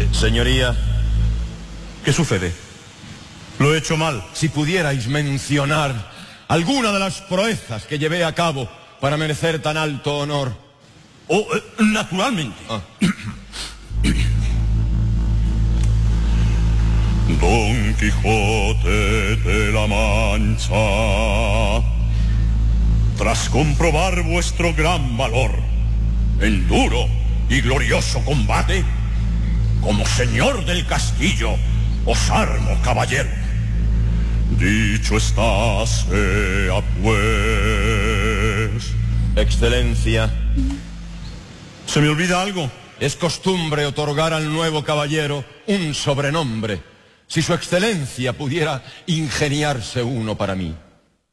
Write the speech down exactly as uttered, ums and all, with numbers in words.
Señoría, ¿qué sucede? ¿Lo he hecho mal? Si pudierais mencionar alguna de las proezas que llevé a cabo para merecer tan alto honor. Oh, eh, naturalmente. Ah. Don Quijote de la Mancha, tras comprobar vuestro gran valor en duro y glorioso combate, como señor del castillo, os armo caballero. Dicho está, sea pues. Excelencia. ¿Se me olvida algo? Es costumbre otorgar al nuevo caballero un sobrenombre. Si su excelencia pudiera ingeniarse uno para mí.